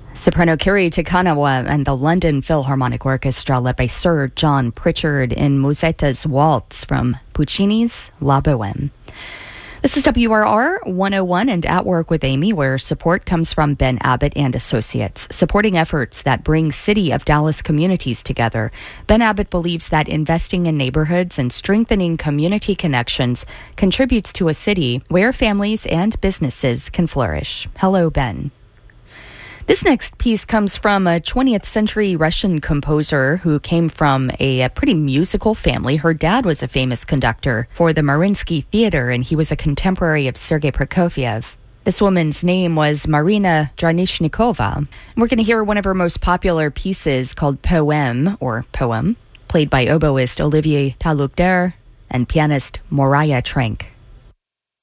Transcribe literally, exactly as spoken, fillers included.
Soprano Kiri Takanawa and the London Philharmonic Orchestra led by Sir John Pritchard in Musetta's Waltz from Puccini's La Boheme. This is W R R one oh one and At Work with Amy, where support comes from Ben Abbott and Associates, supporting efforts that bring City of Dallas communities together. Ben Abbott believes that investing in neighborhoods and strengthening community connections contributes to a city where families and businesses can flourish. Hello, Ben. This next piece comes from a twentieth century Russian composer who came from a, a pretty musical family. Her dad was a famous conductor for the Mariinsky Theater, and he was a contemporary of Sergei Prokofiev. This woman's name was Marina Dranishnikova. We're going to hear one of her most popular pieces called Poème, or Poem, played by oboist Olivier Talukder and pianist Moraya Trenk.